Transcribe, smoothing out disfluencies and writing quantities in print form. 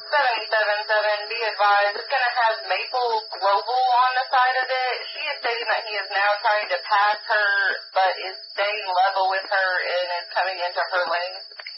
777, be advised, it's going to have Maple Global on the side of it. She is stating that he is now trying to pass her, but is staying level with her and is coming into her lane.